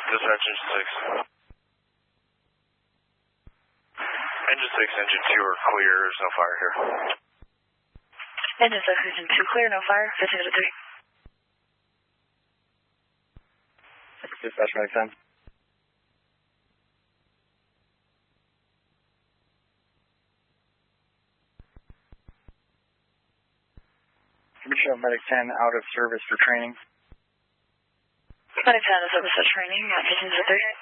Dispatch Engine 6. Engine 6, Engine 2 are clear. There's no fire here. Engine 6, Engine 2 clear, no fire. 15 to 3. Dispatch Medic 10. Show Medic 10 out of service for training. Medic 10 is service for training. 15 to 3.